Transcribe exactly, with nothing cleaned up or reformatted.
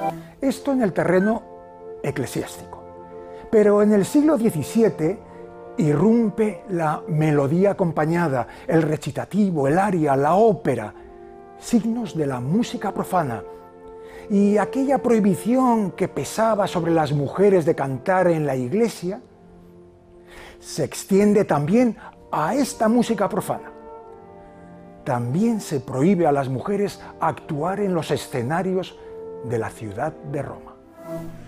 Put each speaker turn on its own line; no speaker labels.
Esto en el terreno eclesiástico. Pero en el siglo diecisiete irrumpe la melodía acompañada, el recitativo, el aria, la ópera, signos de la música profana. Y aquella prohibición que pesaba sobre las mujeres de cantar en la iglesia se extiende también a esta música profana. También se prohíbe a las mujeres actuar en los escenarios de la ciudad de Roma.